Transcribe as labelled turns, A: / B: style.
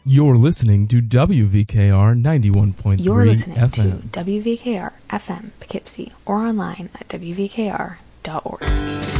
A: You're listening to WVKR 91.3
B: You're listening
A: FM.
B: to WVKR FM Poughkeepsie or online at WVKR.org.